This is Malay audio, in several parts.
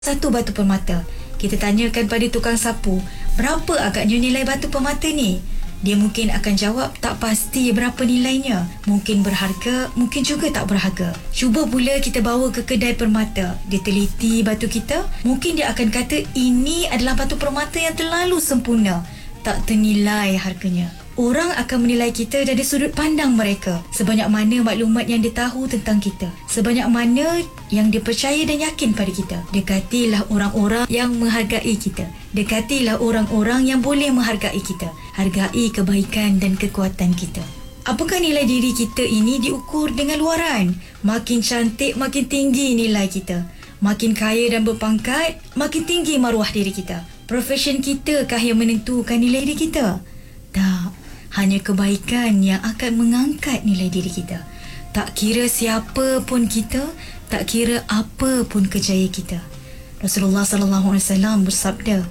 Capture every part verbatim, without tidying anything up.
Satu batu permata. Kita tanyakan pada tukang sapu, berapa agaknya nilai batu permata ni? Dia mungkin akan jawab tak pasti berapa nilainya. Mungkin berharga, mungkin juga tak berharga. Cuba pula kita bawa ke kedai permata. Dia teliti batu kita. Mungkin dia akan kata ini adalah batu permata yang terlalu sempurna, tak ternilai harganya. Orang akan menilai kita dari sudut pandang mereka. Sebanyak mana maklumat yang dia tahu tentang kita, sebanyak mana yang dia percaya dan yakin pada kita. Dekatilah orang-orang yang menghargai kita. Dekatilah orang-orang yang boleh menghargai kita. Hargai kebaikan dan kekuatan kita. Apakah nilai diri kita ini diukur dengan luaran? Makin cantik, makin tinggi nilai kita. Makin kaya dan berpangkat, makin tinggi maruah diri kita. Profession kita kah yang menentukan nilai diri kita? Tak. Hanya kebaikan yang akan mengangkat nilai diri kita. Tak kira siapa pun kita, tak kira apa pun kejayaan kita. Rasulullah sallallahu alaihi wasallam bersabda,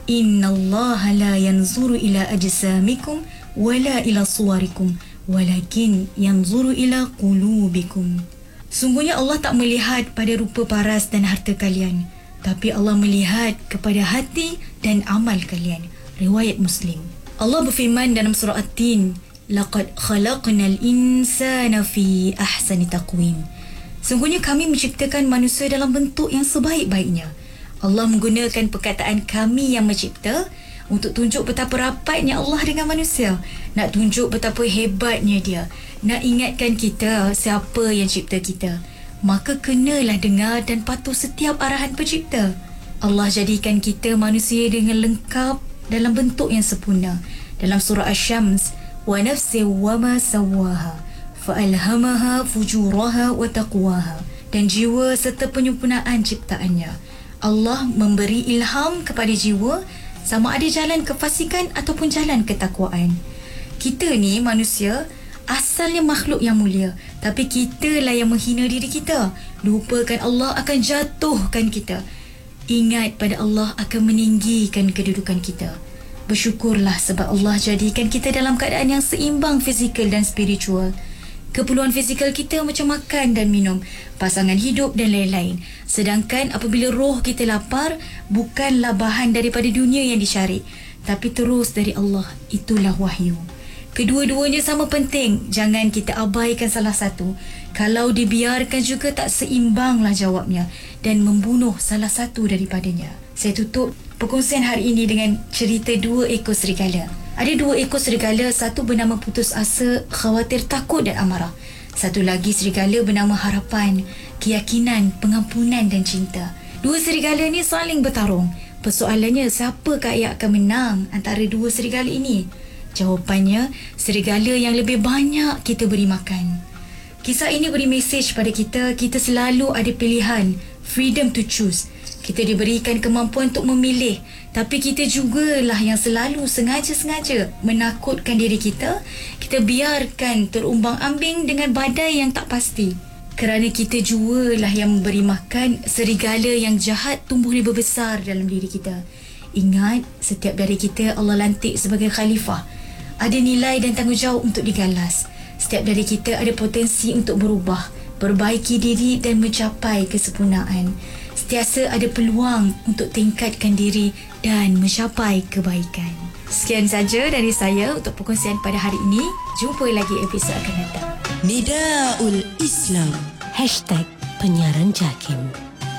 "Innallaha la yanzuru ila ajsamikum wala ila suwarikum, walakin yanzuru ila qulubikum." Sungguhnya Allah tak melihat pada rupa paras dan harta kalian, tapi Allah melihat kepada hati dan amal kalian. Riwayat Muslim. Allah berfirman dalam surah At-Tin, "Laqad khalaqnal insana fi ahsani taqwim." Sungguhnya kami menciptakan manusia dalam bentuk yang sebaik-baiknya. Allah menggunakan perkataan kami yang mencipta untuk tunjuk betapa rapatnya Allah dengan manusia. Nak tunjuk betapa hebatnya dia. Nak ingatkan kita siapa yang cipta kita. Maka kenalah dengar dan patuh setiap arahan pencipta. Allah jadikan kita manusia dengan lengkap dalam bentuk yang sempurna. Dalam surah Asy-Syams, "Wa nafsin wa ma sawwaha fa alhamaha fujuraha wa taqwaha." Dan jiwa serta penyempurnaan ciptaannya. Allah memberi ilham kepada jiwa sama ada jalan kefasikan ataupun jalan ketakwaan. Kita ni manusia asalnya makhluk yang mulia, tapi kitalah yang menghina diri kita. Lupakan Allah akan jatuhkan kita. Ingat pada Allah akan meninggikan kedudukan kita. Bersyukurlah sebab Allah jadikan kita dalam keadaan yang seimbang fizikal dan spiritual. Keperluan fizikal kita macam makan dan minum, pasangan hidup dan lain-lain. Sedangkan apabila roh kita lapar, bukanlah bahan daripada dunia yang dicari, tapi terus dari Allah. Itulah wahyu. Kedua-duanya sama penting. Jangan kita abaikan salah satu. Kalau dibiarkan juga tak seimbanglah jawabnya dan membunuh salah satu daripadanya. Saya tutup perkongsian hari ini dengan cerita dua ekor serigala. Ada dua ekor serigala, satu bernama putus asa, khawatir, takut dan amarah. Satu lagi serigala bernama harapan, keyakinan, pengampunan dan cinta. Dua serigala ni saling bertarung. Persoalannya, siapakah yang akan menang antara dua serigala ini? Jawapannya, serigala yang lebih banyak kita beri makan. Kisah ini beri mesej pada kita, kita selalu ada pilihan, freedom to choose. Kita diberikan kemampuan untuk memilih, tapi kita jugalah yang selalu sengaja-sengaja menakutkan diri kita. Kita biarkan terumbang-ambing dengan badai yang tak pasti. Kerana kita jugalah yang memberi makan serigala yang jahat tumbuh lebih besar dalam diri kita. Ingat, setiap dari kita Allah lantik sebagai khalifah. Ada nilai dan tanggungjawab untuk digalas. Setiap dari kita ada potensi untuk berubah, perbaiki diri dan mencapai kesempurnaan. Sentiasa ada peluang untuk tingkatkan diri dan mencapai kebaikan. Sekian saja dari saya untuk perkongsian pada hari ini. Jumpa lagi episod akan datang. Nidaul Islam. Hashtag Penyiaran Jakim.